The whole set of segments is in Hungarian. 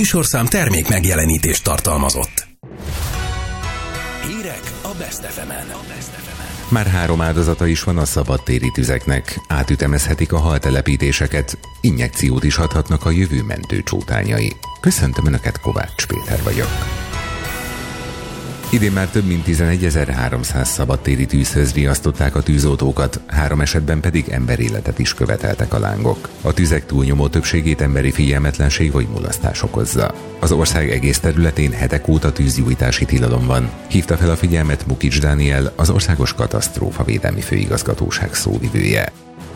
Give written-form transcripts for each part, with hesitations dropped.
műsorszám termék megjelenítést tartalmazott. Hírek a Best FM-en. Már 3 áldozata is van a szabadtéri tüzeknek. Átütemezhetik a haltelepítéseket, injekciót is adhatnak a jövő mentőcsótányai. Köszöntöm Önöket, Kovács Péter vagyok. Idén már több mint 11.300 szabadtéri tűzhöz riasztották a tűzoltókat, 3 esetben pedig emberéletet is követeltek a lángok. A tüzek túlnyomó többségét emberi figyelmetlenség vagy mulasztás okozza. Az ország egész területén hetek óta tűzgyújtási tilalom van. Hívta fel a figyelmet Mukics Dániel, az Országos Katasztrófavédelmi Főigazgatóság szóvivője.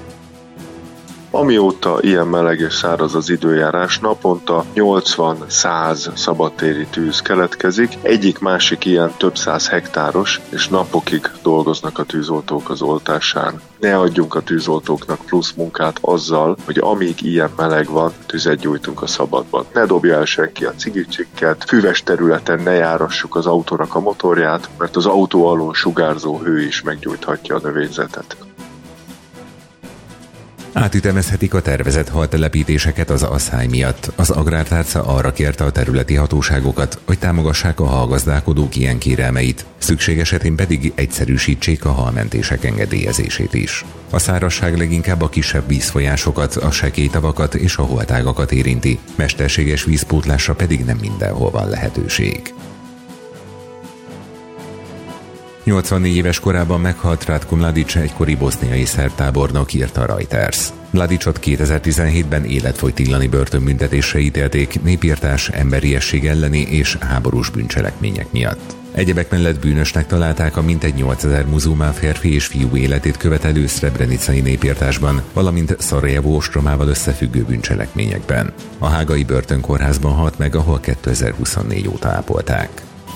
Amióta ilyen meleg és száraz az időjárás, naponta 80-100 szabadtéri tűz keletkezik. Egyik-másik ilyen több száz hektáros, és napokig dolgoznak a tűzoltók az oltásán. Ne adjunk a tűzoltóknak plusz munkát azzal, hogy amíg ilyen meleg van, tüzet gyújtunk a szabadban. Ne dobja el senki a cigicsikket, füves területen ne járassuk az autónak a motorját, mert az autó alól sugárzó hő is meggyújthatja a növényzetet. Átütemezhetik a tervezett haltelepítéseket az asszály miatt. Az Agrártárca arra kérte a területi hatóságokat, hogy támogassák a halgazdálkodók ilyen kérelmeit, szükség esetén pedig egyszerűsítsék a halmentések engedélyezését is. A szárazság leginkább a kisebb vízfolyásokat, a sekélytavakat és a holtágakat érinti, mesterséges vízpótlásra pedig nem mindenhol van lehetőség. 84 éves korában meghalt Ratko Mladic, egykori boszniai szerb tábornok, írta a Reuters. Mladicot 2017-ben életfogytiglani börtönbüntetésre ítélték népirtás, emberiesség elleni és háborús bűncselekmények miatt. Egyebek mellett bűnösnek találták a mintegy 8000 muzulmán férfi és fiú életét követelő szrebrenicai népirtásban, valamint Szarajevó ostromával összefüggő bűncselekményekben. A hágai börtönkórházban halt meg, ahol 2024 óta ápolták.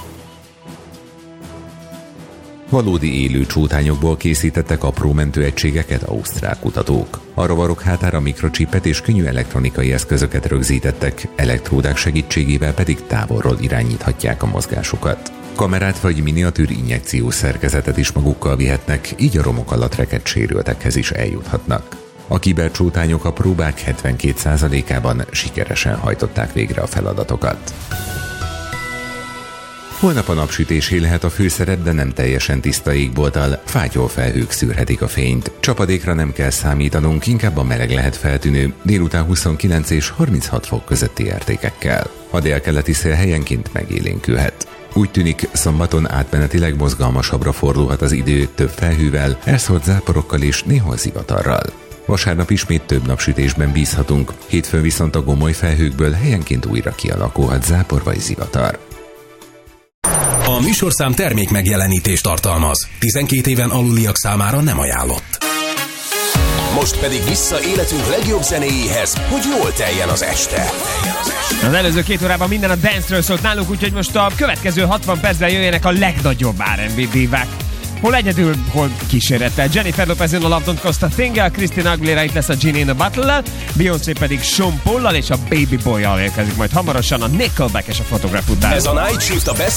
Valódi élő csótányokból készítettek apró mentőegységeket ausztrál kutatók. A rovarok hátára mikrocsipet és könnyű elektronikai eszközöket rögzítettek, elektródák segítségével pedig távolról irányíthatják a mozgásukat. Kamerát vagy miniatűr injekciós szerkezetet is magukkal vihetnek, így a romok alatt rekedt sérültekhez is eljuthatnak. A kibercsótányok a próbák 72%-ában sikeresen hajtották végre a feladatokat. Holnap a napsütésé lehet a főszerep, de nem teljesen tiszta égbolttal, fátyolfelhők szűrhetik a fényt. Csapadékra nem kell számítanunk, inkább a meleg lehet feltűnő, délután 29 és 36 fok közötti értékekkel. A délkeleti szél helyenként megélénkülhet. Úgy tűnik, szombaton átmenetileg mozgalmasabbra fordulhat az idő, több felhővel, elszórt záporokkal és néhol zivatarral. Vasárnap ismét több napsütésben bízhatunk, hétfőn viszont a gomoly felhőkből helyenként újra kialakulhat zápor vagy zivatar. A műsorszám termék megjelenítést tartalmaz. 12 éven aluliak számára nem ajánlott. Most pedig vissza életünk legjobb zenéjéhez, hogy jól teljen az este. Az előző 2 órában minden a dance-ről szólt nálunk, úgyhogy most a következő 60 percben jöjjenek a legnagyobb R&B divák. Hol egyedül, hol kísérettel. Jennifer Lopez in a Love Don't Cost a Thing-el, Christina Aguilera itt lesz a Genie in a Bottle-lel, Beyoncé pedig Sean Paul-lal és a Baby Boy-jal érkezik majd hamarosan a Nickelback és a Photograph után. Ez a Night Shift a Best